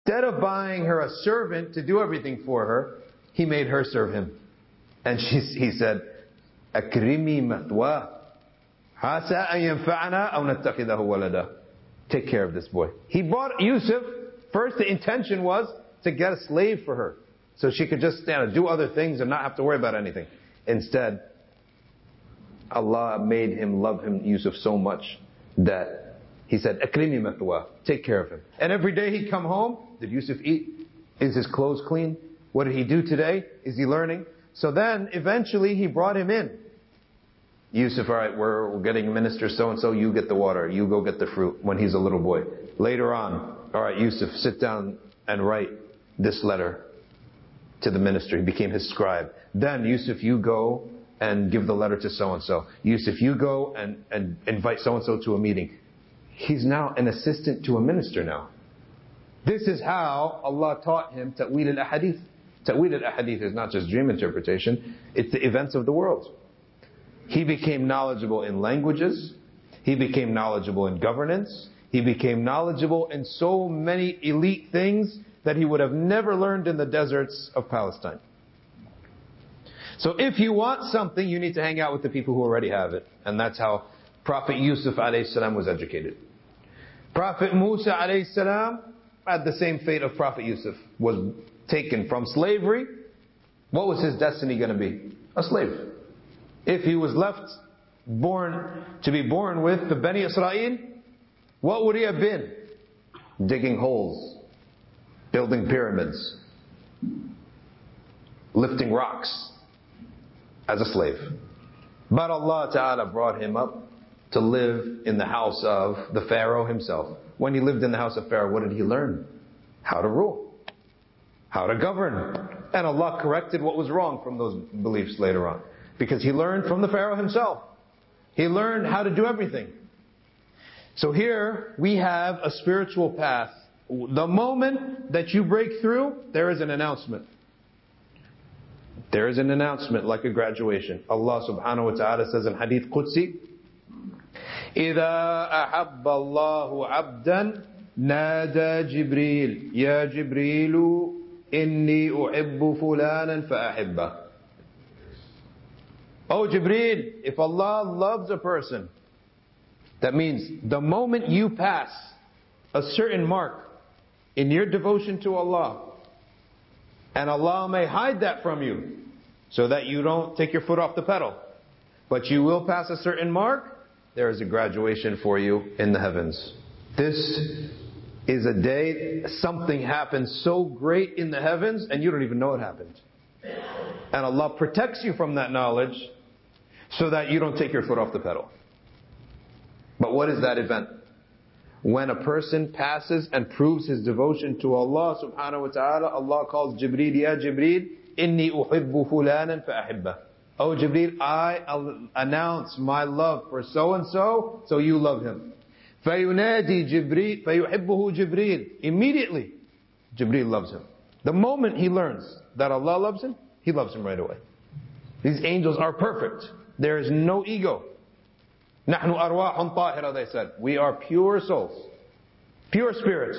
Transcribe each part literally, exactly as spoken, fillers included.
Instead of buying her a servant to do everything for her, he made her serve him. And she, he said, أكرمي مثواه عسى أن ينفعنا أو نتخذه ولدا. Take care of this boy. He bought Yusuf. First, the intention was to get a slave for her, so she could just you know, do other things and not have to worry about anything. Instead, Allah made him love him, Yusuf, so much that He said, أكرمي مثواه. Take care of him. And every day he'd come home. Did Yusuf eat? Is his clothes clean? What did he do today? Is he learning? So then, eventually, he brought him in. Yusuf, all right, we're, we're getting a minister so-and-so, you get the water, you go get the fruit, when he's a little boy. Later on, all right, Yusuf, sit down and write this letter to the minister. He became his scribe. Then, Yusuf, you go and give the letter to so-and-so. Yusuf, you go and, and invite so-and-so to a meeting. He's now an assistant to a minister now. This is how Allah taught him Ta'wil al-Ahadith. Ta'wil al-Ahadith is not just dream interpretation, it's the events of the world. He became knowledgeable in languages. He became knowledgeable in governance. He became knowledgeable in so many elite things that he would have never learned in the deserts of Palestine. So if you want something, you need to hang out with the people who already have it. And that's how Prophet Yusuf alayhi salam was educated. Prophet Musa alayhi salam had the same fate of Prophet Yusuf. Was taken from slavery. What was his destiny going to be? A slave. If he was left born to be born with the Bani Israel, what would he have been? Digging holes, building pyramids, lifting rocks as a slave. But Allah Ta'ala brought him up to live in the house of the Pharaoh himself. When he lived in the house of Pharaoh, what did he learn? How to rule, how to govern. And Allah corrected what was wrong from those beliefs later on. Because he learned from the Pharaoh himself. He learned how to do everything. So here we have a spiritual path. The moment that you break through, there is an announcement. There is an announcement like a graduation. Allah subhanahu wa ta'ala says in Hadith Qudsi, إِذَا أَحَبَّ اللَّهُ عَبْدًا نَادَى جِبْرِيلٌ يَا جِبْرِيلُ إِنِّي أُحِبُّ فُلَانًا فَأَحِبَّهُ. Oh Jibreel, if Allah loves a person, that means the moment you pass a certain mark in your devotion to Allah, and Allah may hide that from you, so that you don't take your foot off the pedal, but you will pass a certain mark, there is a graduation for you in the heavens. This is a day something happens so great in the heavens, and you don't even know it happened. And Allah protects you from that knowledge, so that you don't take your foot off the pedal. But what is that event? When a person passes and proves his devotion to Allah subhanahu wa ta'ala, Allah calls Jibreel, Ya Jibreel, Inni uhibbu fulanan fa'ahibba. Oh Jibreel, I announce my love for so and so, so you love him. فَيُنَادِي جِبْرِيلٌ فَيُحِبُّهُ جِبْرِيلٌ. Immediately, Jibreel loves him. The moment he learns that Allah loves him, he loves him right away. These angels are perfect. There is no ego. نَحْنُ أَرْوَاحٌ طَاهِرَةٌ, they said. We are pure souls. Pure spirits.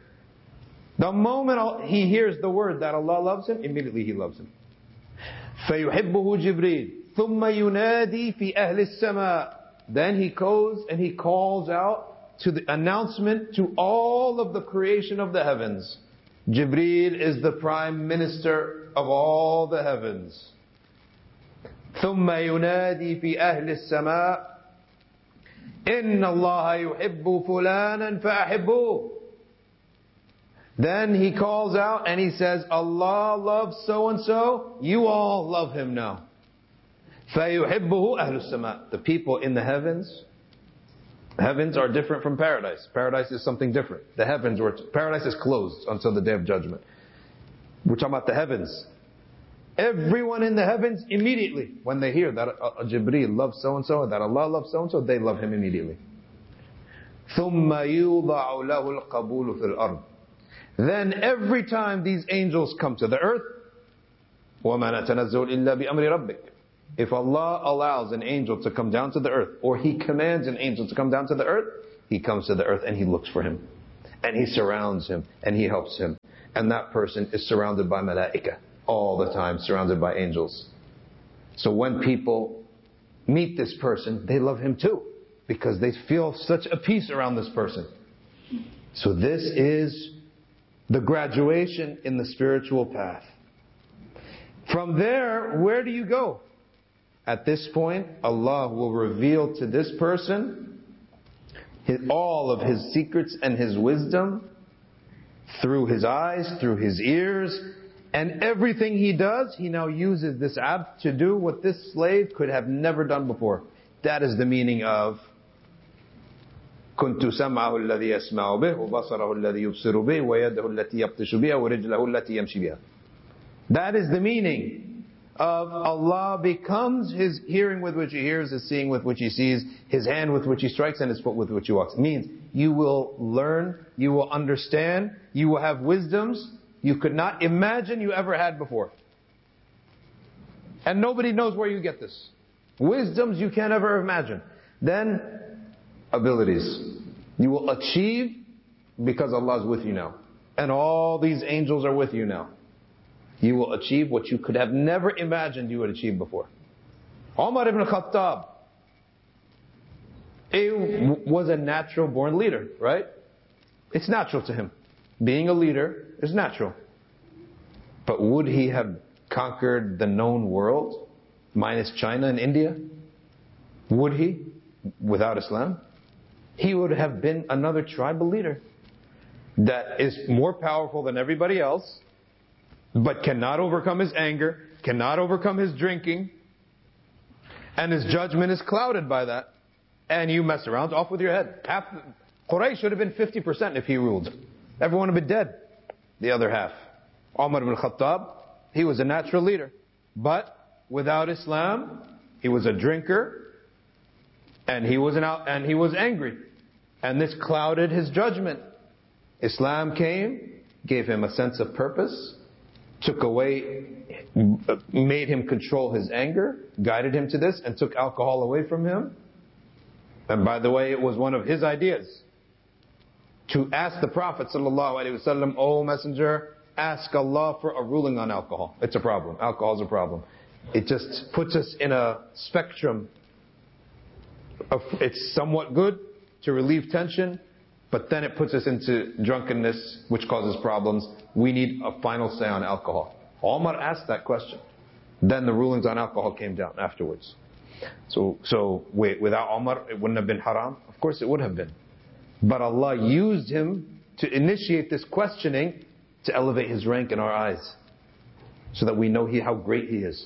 The moment he hears the word that Allah loves him, immediately he loves him. فَيُحِبُّهُ جِبْرِيلٌ ثُمَّ يُنَادِي فِي أَهْلِ السَّمَاءِ. Then he goes and he calls out to the announcement to all of the creation of the heavens. Jibreel is the prime minister of all the heavens. ثم ينادي في أهل السماء إن الله يحب فلانا فأحبوه. Then he calls out and he says, Allah loves so and so, you all love him now. فيحبه أهل السماء. The people in the heavens, heavens are different from paradise. Paradise is something different. The heavens were, paradise is closed until the day of judgment. We're talking about the heavens. Everyone in the heavens, immediately, when they hear that uh, Jibreel loves so-and-so, that Allah loves so-and-so, they love him immediately. ثُمَّ يُوضَعُ لَهُ الْقَبُولُ فِي الْأَرْضِ. Then every time these angels come to the earth, وَمَا نَتَنَزَّلُ إِلَّا بِأَمْرِ رَبِّكَ. If Allah allows an angel to come down to the earth, or He commands an angel to come down to the earth, he comes to the earth and he looks for him. And He surrounds him and He helps him. And that person is surrounded by malaika all the time, surrounded by angels. So when people meet this person, they love him too, because they feel such a peace around this person. So this is the graduation in the spiritual path. From there, where do you go? At this point, Allah will reveal to this person his, all of His secrets and His wisdom through his eyes, through his ears, and everything he does, he now uses this abd to do what this slave could have never done before. That is the meaning of كنت سمعه الذي يسمع به وبصره الذي يبصر به ويده التي يبطش بها ورجله التي يمشي بها. That is the meaning of Allah becomes His hearing with which He hears, His seeing with which He sees, His hand with which He strikes, and His foot with which He walks. It means you will learn, you will understand, you will have wisdoms you could not imagine you ever had before. And nobody knows where you get this. Wisdoms you can't ever imagine. Then, abilities. You will achieve because Allah is with you now. And all these angels are with you now. You will achieve what you could have never imagined you would achieve before. Umar ibn Khattab, he was a natural born leader, right? It's natural to him. Being a leader is natural. But would he have conquered the known world, minus China and India? Would he, without Islam? He would have been another tribal leader that is more powerful than everybody else, but cannot overcome his anger, cannot overcome his drinking, and his judgment is clouded by that. And you mess around, off with your head. Half Quraysh should have been fifty percent if he ruled. Everyone would be dead. The other half. Umar ibn Khattab, he was a natural leader. But without Islam, he was a drinker, and he was an out, and he was angry. And this clouded his judgment. Islam came, gave him a sense of purpose, took away, made him control his anger, guided him to this, and took alcohol away from him. And by the way, it was one of his ideas to ask the Prophet ﷺ, "O Messenger, ask Allah for a ruling on alcohol. It's a problem. Alcohol is a problem. It just puts us in a spectrum of, it's somewhat good to relieve tension, but then it puts us into drunkenness, which causes problems. We need a final say on alcohol." Umar asked that question. Then the rulings on alcohol came down afterwards. So, so wait, without Umar, it wouldn't have been haram? Of course it would have been. But Allah used him to initiate this questioning to elevate his rank in our eyes, so that we know he, how great he is.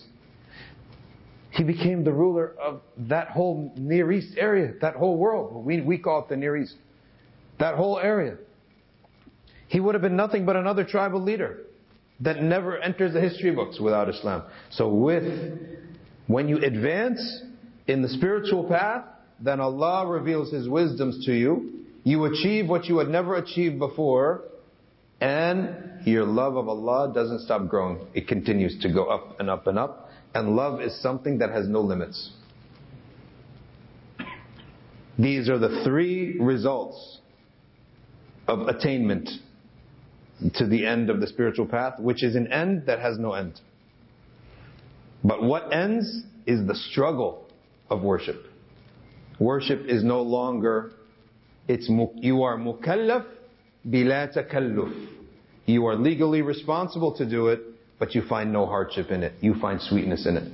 He became the ruler of that whole Near East area, that whole world. We, we call it the Near East. That whole area. He would have been nothing but another tribal leader that never enters the history books without Islam. So with, when you advance in the spiritual path, then Allah reveals His wisdoms to you. You achieve what you had never achieved before, and your love of Allah doesn't stop growing. It continues to go up and up and up. And love is something that has no limits. These are the three results of attainment to the end of the spiritual path, which is an end that has no end. But what ends is the struggle of worship. Worship is no longer, it's you are mukallaf bila takalluf. You are legally responsible to do it, but you find no hardship in it. You find sweetness in it.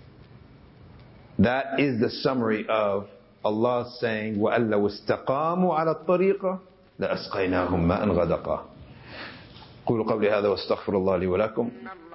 That is the summary of Allah saying, وَأَن لَوْ اسْتَقَامُوا عَلَى الطَّرِيقَةِ لَأَسْقَيْنَاهُمْ مَاءً غَدَقًا. قولوا قولي هذا واستغفر الله لي ولكم.